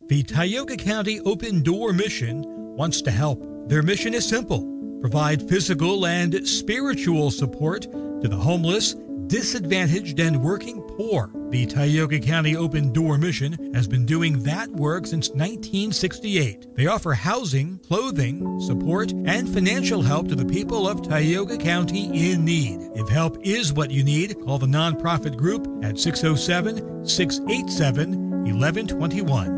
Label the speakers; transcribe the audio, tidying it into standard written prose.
Speaker 1: The Tioga County Open Door Mission wants to help. Their mission is simple: provide physical and spiritual support to the homeless, disadvantaged, and working poor. The Tioga County Open Door Mission has been doing that work since 1968. They offer housing, clothing, support, and financial help to the people of Tioga County in need. If help is what you need, call the nonprofit group at 607-687-1121.